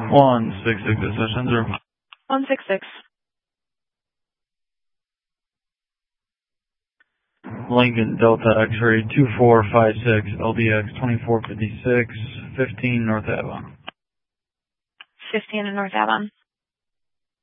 166, decision 0. 166. Lincoln Delta X-ray 2456, LDX 2456, 15 North Avon. 15 in North Avon.